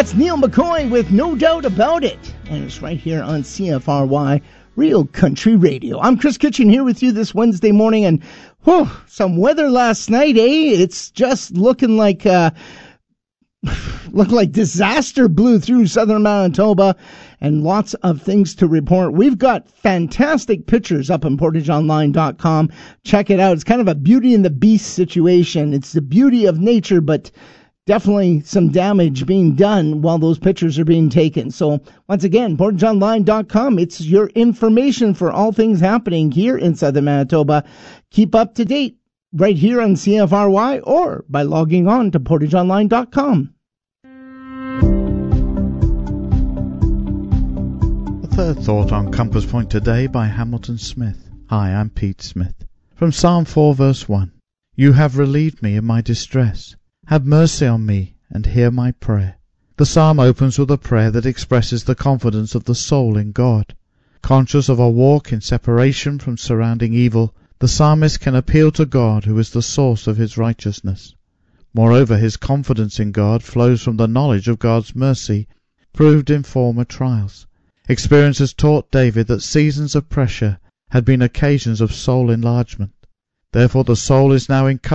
That's Neil McCoy with No Doubt About It. And it's right here on CFRY, Real Country Radio. I'm Chris Kitchen here with you this Wednesday morning. And whew, some weather last night, eh? It's just looking like disaster blew through southern Manitoba, and lots of things to report. We've got fantastic pictures up on PortageOnline.com. Check it out. It's kind of a Beauty and the Beast situation. It's the beauty of nature, but definitely some damage being done while those pictures are being taken. So once again, PortageOnline.com. It's your information for all things happening here in southern Manitoba. Keep up to date right here on CFRY or by logging on to PortageOnline.com. The third thought on Compass Point today by Hamilton Smith. Hi, I'm Pete Smith. From Psalm 4 verse 1. You have relieved me in my distress. Have mercy on me and hear my prayer. The psalm opens with a prayer that expresses the confidence of the soul in God. Conscious of a walk in separation from surrounding evil, the psalmist can appeal to God, who is the source of his righteousness. Moreover, his confidence in God flows from the knowledge of God's mercy, proved in former trials. Experience has taught David that seasons of pressure had been occasions of soul enlargement. Therefore the soul is now encouraged